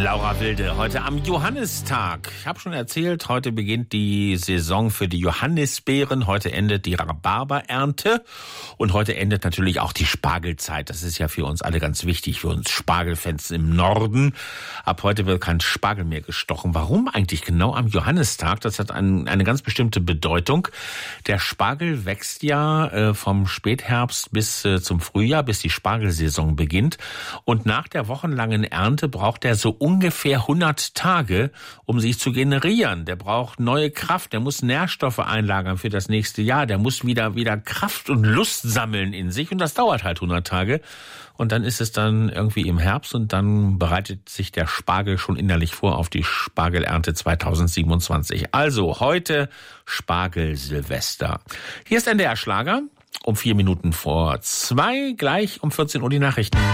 Laura Wilde, heute am Johannistag. Ich habe schon erzählt, heute beginnt die Saison für die Johannisbeeren. Heute endet die Rhabarberernte und heute endet natürlich auch die Spargelzeit. Das ist ja für uns alle ganz wichtig, für uns Spargelfans im Norden. Ab heute wird kein Spargel mehr gestochen. Warum eigentlich genau am Johannistag? Das hat eine ganz bestimmte Bedeutung. Der Spargel wächst ja vom Spätherbst bis zum Frühjahr, bis die Spargelsaison beginnt. Und nach der wochenlangen Ernte braucht er so ungefähr 100 Tage, um sich zu generieren. Der braucht neue Kraft, der muss Nährstoffe einlagern für das nächste Jahr. Der muss wieder Kraft und Lust sammeln in sich und das dauert halt 100 Tage. Und dann ist es dann irgendwie im Herbst und dann bereitet sich der Spargel schon innerlich vor auf die Spargelernte 2027. Also heute Spargel-Silvester. Hier ist NDR Schlager um 4 Minuten vor 2, gleich um 14 Uhr die Nachrichten.